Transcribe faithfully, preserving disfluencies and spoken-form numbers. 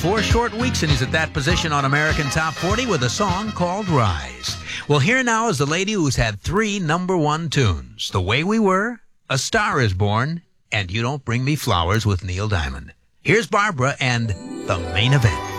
Four short weeks and he's at that position on American Top forty with a song called Rise. Well, here now is the lady who's had three number one tunes. The Way We Were, A Star Is Born, and You Don't Bring Me Flowers with Neil Diamond. Here's Barbara and The Main Event.